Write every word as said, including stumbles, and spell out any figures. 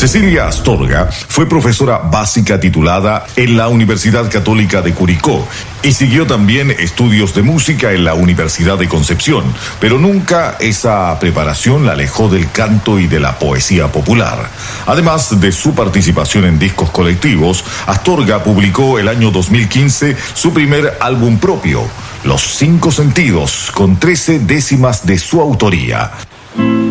Cecilia Astorga fue profesora básica titulada en la Universidad Católica de Curicó y siguió también estudios de música en la Universidad de Concepción, pero nunca esa preparación la alejó del canto y de la poesía popular. Además de su participación en discos colectivos, Astorga publicó el año dos mil quince su primer álbum propio, Los Cinco Sentidos, con trece décimas de su autoría.